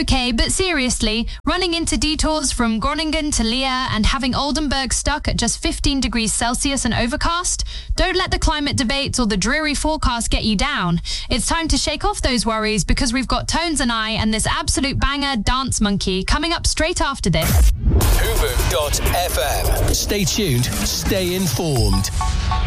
Okay, but seriously, running into detours from Groningen to Leer and having Oldenburg stuck at just 15 degrees Celsius and overcast? Don't let the climate debates or the dreary forecast get you down. It's time to shake off those worries because we've got Tones and I and this absolute banger, Dance Monkey, coming up straight after this. Hoover.fm. Stay tuned, stay informed.